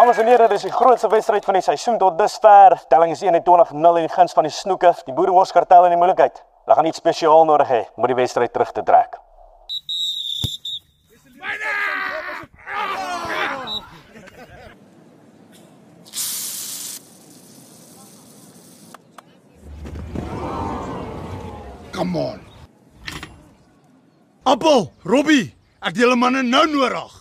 Dames en heren, dit is die grootste wedstrijd van die seisoen tot dusver. Telling is 21-0 in die guns van die snoeke. Die boereworskartel in die moeilikheid. Hulle gaan iets spesiaal nodig hê om die wedstrijd terug te trek. Come on. Appel, Robbie, ek het julle manne nou nodig.